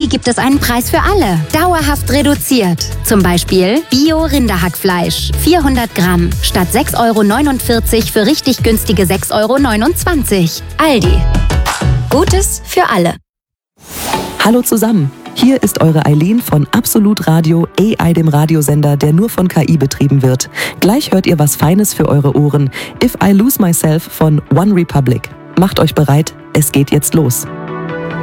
gibt es einen Preis für alle. Dauerhaft reduziert. Zum Beispiel Bio-Rinderhackfleisch. 400 Gramm statt 6,49 € für richtig günstige 6,29 €. Aldi. Gutes für alle. Hallo zusammen. Hier ist eure Eileen von Absolut Radio, AI, dem Radiosender, der nur von KI betrieben wird. Gleich hört ihr was Feines für eure Ohren. If I Lose Myself von One Republic. Macht euch bereit, es geht jetzt los.